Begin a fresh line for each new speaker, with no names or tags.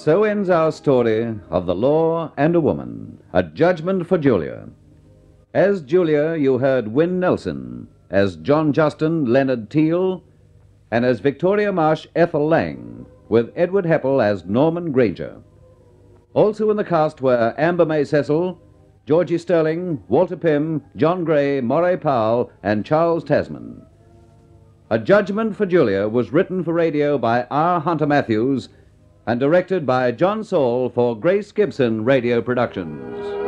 So ends our story of the law and a woman, a judgment for Julia. As Julia, you heard Wynne Nelson, as John Justin, Leonard Teal, and as Victoria Marsh, Ethel Lang, with Edward Heppel as Norman Granger. Also in the cast were Amber May Cecil, Georgie Sterling, Walter Pym, John Gray, Moray Powell, and Charles Tasman. A Judgment for Julia was written for radio by R. Hunter Matthews and directed by John Saul for Grace Gibson Radio Productions.